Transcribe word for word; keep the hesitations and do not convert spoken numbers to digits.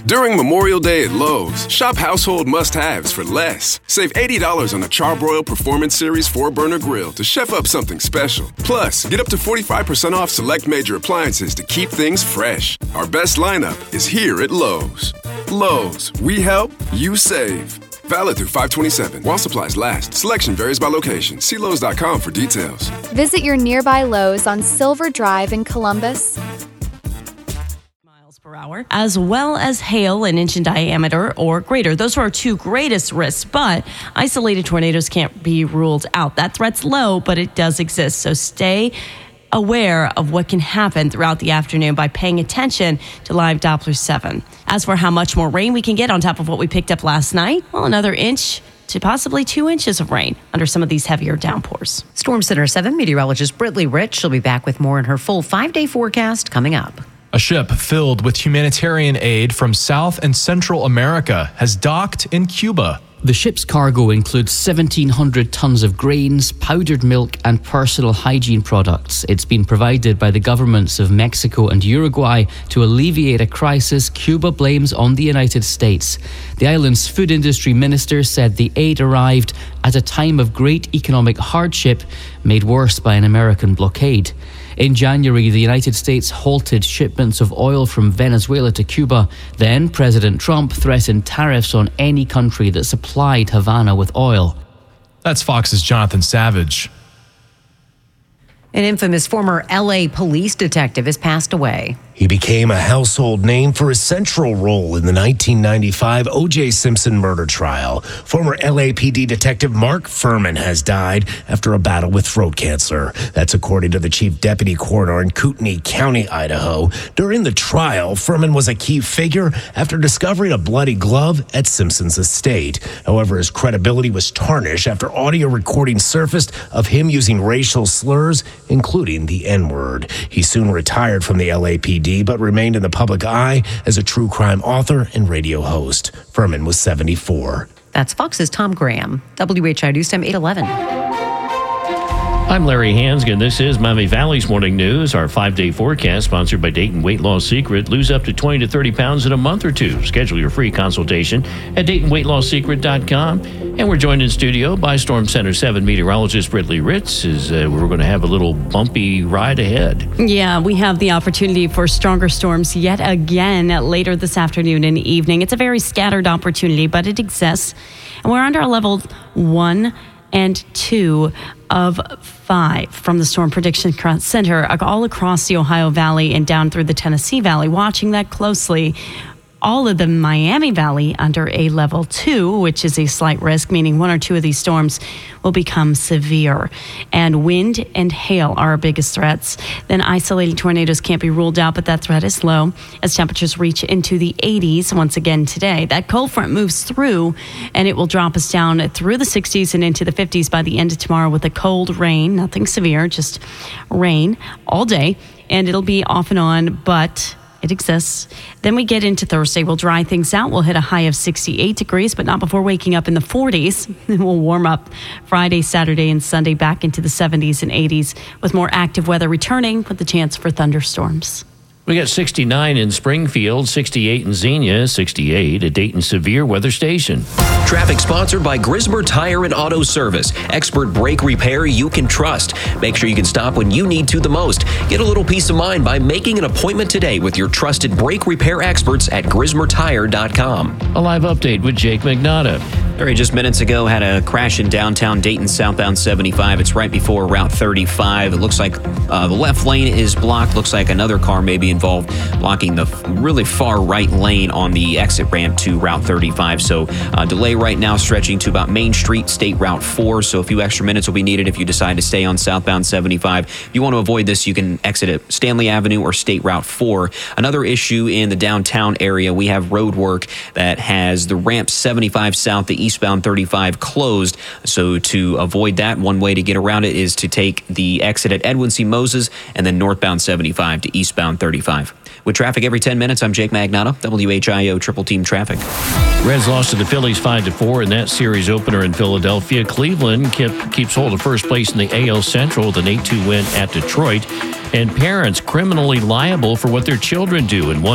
During Memorial Day at Lowe's, shop household must-haves for less. Save eighty dollars on a Charbroil Performance Series four burner grill to chef up something special. Plus, get up to forty-five percent off select major appliances to keep things fresh. Our best lineup is here at Lowe's. Lowe's, we help, you save. Valid through five twenty-seven. While supplies last. Selection varies by location. See Lowe's dot com for details. Visit your nearby Lowe's on Silver Drive in Columbus. Per hour, as well as hail an inch in diameter or greater. Those are our two greatest risks, but isolated tornadoes can't be ruled out. That threat's low, but it does exist. So stay aware of what can happen throughout the afternoon by paying attention to Live Doppler seven. As for how much more rain we can get on top of what we picked up last night, well, another inch to possibly two inches of rain under some of these heavier downpours. Storm Center seven meteorologist Brittany Rich. She'll be back with more in her full five-day forecast coming up. A ship filled with humanitarian aid from South and Central America has docked in Cuba. The ship's cargo includes seventeen hundred tons of grains, powdered milk, and personal hygiene products. It's been provided by the governments of Mexico and Uruguay to alleviate a crisis Cuba blames on the United States. The island's food industry minister said the aid arrived at a time of great economic hardship, made worse by an American blockade. In January, the United States halted shipments of oil from Venezuela to Cuba. Then, President Trump threatened tariffs on any country that supplied Havana with oil. That's Fox's Jonathan Savage. An infamous former L A police detective has passed away. He became a household name for his central role in the nineteen ninety-five O J Simpson murder trial. Former L A P D detective Mark Furman has died after a battle with throat cancer. That's according to the chief deputy coroner in Kootenai County, Idaho. During the trial, Furman was a key figure after discovering a bloody glove at Simpson's estate. However, his credibility was tarnished after audio recordings surfaced of him using racial slurs, including the N-word. He soon retired from the L A P D, but remained in the public eye as a true crime author and radio host. Furman was seventy-four. That's Fox's Tom Graham. W H I News Time eight eleven. I'm Larry Hansgen. This is Miami Valley's Morning News. Our five-day forecast sponsored by Dayton Weight Loss Secret. Lose up to twenty to thirty pounds in a month or two. Schedule your free consultation at Dayton Weight Loss Secret dot com. And we're joined in studio by Storm Center seven meteorologist Brittany Ritz. Is, uh, we're going to have a little bumpy ride ahead. Yeah, we have the opportunity for stronger storms yet again later this afternoon and evening. It's a very scattered opportunity, but it exists. And we're under a level one and two of five from the Storm Prediction Center all across the Ohio Valley and down through the Tennessee Valley. Watching that closely. All of the Miami Valley under a level two, which is a slight risk, meaning one or two of these storms will become severe. And wind and hail are our biggest threats. Then isolated tornadoes can't be ruled out, but that threat is low as temperatures reach into the eighties once again today. That cold front moves through and it will drop us down through the sixties and into the fifties by the end of tomorrow with a cold rain, nothing severe, just rain all day. And it'll be off and on, but it exists. Then we get into Thursday. We'll dry things out. We'll hit a high of sixty-eight degrees, but not before waking up in the forties. We'll warm up Friday, Saturday, and Sunday back into the seventies and eighties with more active weather returning with the chance for thunderstorms. We got sixty-nine in Springfield, sixty-eight in Xenia, sixty-eight at Dayton Severe Weather Station. Traffic sponsored by Grismer Tire and Auto Service. Expert brake repair you can trust. Make sure you can stop when you need to the most. Get a little peace of mind by making an appointment today with your trusted brake repair experts at Grismer Tire dot com. A live update with Jake McNaughton. Larry, just minutes ago, had a crash in downtown Dayton, southbound seventy-five. It's right before Route thirty-five. It looks like uh, the left lane is blocked. Looks like another car may be involved, blocking the f- really far right lane on the exit ramp to Route thirty-five. So uh, delay right now stretching to about Main Street, State Route four. So a few extra minutes will be needed if you decide to stay on southbound seventy-five. If you want to avoid this, you can exit at Stanley Avenue or State Route four. Another issue in the downtown area, we have road work that has the ramp seventy-five south, the eastbound thirty-five closed. So to avoid that, one way to get around it is to take the exit at Edwin C. Moses and then northbound seventy-five to eastbound thirty-five. With traffic every ten minutes, I'm Jake Magnotta, W H I O Triple Team Traffic. Reds lost to the Phillies five to four in that series opener in Philadelphia. Cleveland kept, keeps hold of first place in the A L Central with an eight two win at Detroit. And parents criminally liable for what their children do in one